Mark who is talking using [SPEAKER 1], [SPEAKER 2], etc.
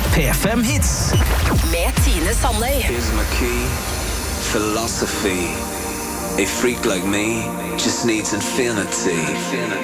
[SPEAKER 1] P5 Hits.
[SPEAKER 2] Med Tine Sandøy.
[SPEAKER 3] Here's my key. Philosophy. A freak like me just needs infinity.